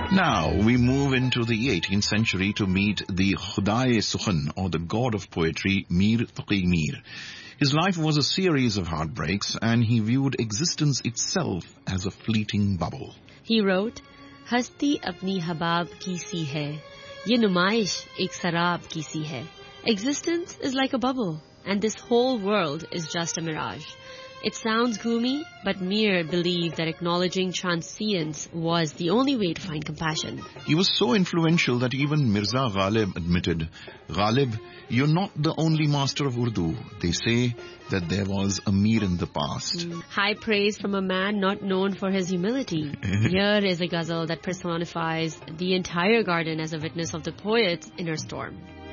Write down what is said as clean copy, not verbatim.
Now we move into the 18th century to meet the Khudaye-Sukhan, or the god of poetry, Mir Taqi Mir. His life was a series of heartbreaks, and he viewed existence itself as a fleeting bubble. He wrote, "Hasti apni habab ki si hai, ye numaish ek sarab ki si hai." Existence is like a bubble, and this whole world is just a mirage. It sounds gloomy, but Mir believed that acknowledging transience was the only way to find compassion. He was so influential that even Mirza Ghalib admitted, "Ghalib, you're not the only master of Urdu. They say that there was a Mir in the past." High praise from a man not known for his humility. Here is a ghazal that personifies the entire garden as a witness of the poet's inner storm.